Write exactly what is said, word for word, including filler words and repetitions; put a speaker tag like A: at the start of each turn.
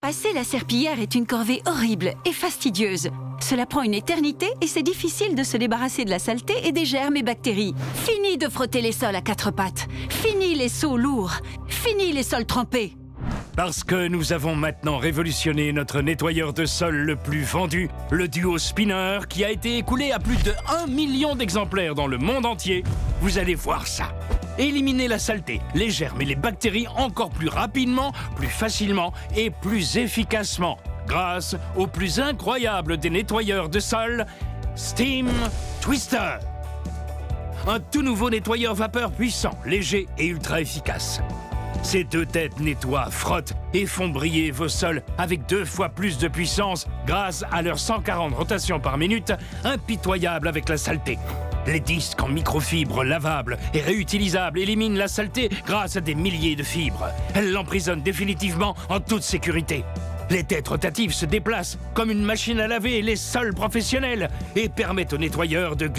A: Passer la serpillière est une corvée horrible et fastidieuse. Cela prend une éternité et c'est difficile de se débarrasser de la saleté et des germes et bactéries. Fini de frotter les sols à quatre pattes. Fini les seaux lourds. Fini les sols trempés.
B: Parce que nous avons maintenant révolutionné notre nettoyeur de sol le plus vendu, le Duo Spinner, qui a été écoulé à plus de un million d'exemplaires dans le monde entier. Vous allez voir ça. Éliminer la saleté, les germes et les bactéries encore plus rapidement, plus facilement et plus efficacement. Grâce au plus incroyable des nettoyeurs de sol, Steam Twister. Un tout nouveau nettoyeur vapeur puissant, léger et ultra efficace. Ces deux têtes nettoient, frottent et font briller vos sols avec deux fois plus de puissance grâce à leurs cent quarante rotations par minute, impitoyables avec la saleté. Les disques en microfibres lavables et réutilisables éliminent la saleté grâce à des milliers de fibres. Elles l'emprisonnent définitivement en toute sécurité. Les têtes rotatives se déplacent comme une machine à laver les sols professionnels et permettent au nettoyeur de